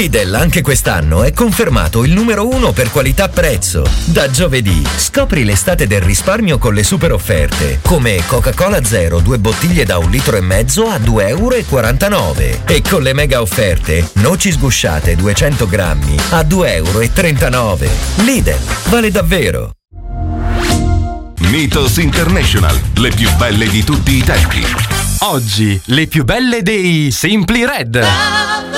Lidl anche quest'anno è confermato il numero 1 per qualità-prezzo. Da giovedì scopri l'estate del risparmio con le super offerte, come Coca-Cola Zero 2 bottiglie da 1,5 litri a €2,49 e con le mega offerte noci sgusciate 200 grammi a €2,39. Lidl, vale davvero. Mythos International, le più belle di tutti i tempi. Oggi le più belle dei Simply Red.